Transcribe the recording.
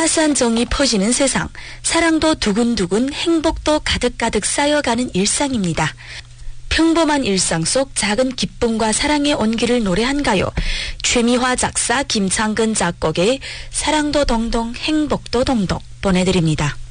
따스한 정이 퍼지는 세상, 사랑도 두근두근, 행복도 가득가득 쌓여가는 일상입니다. 평범한 일상 속 작은 기쁨과 사랑의 온기를 노래한 가요. 최미화 작사, 김창근 작곡의 사랑도 동동, 행복도 동동 보내드립니다.